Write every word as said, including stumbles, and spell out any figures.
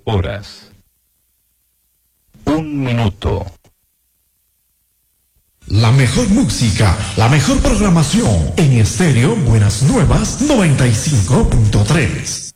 horas. Un minuto. La mejor música, la mejor programación en Estéreo Buenas Nuevas noventa y cinco punto tres.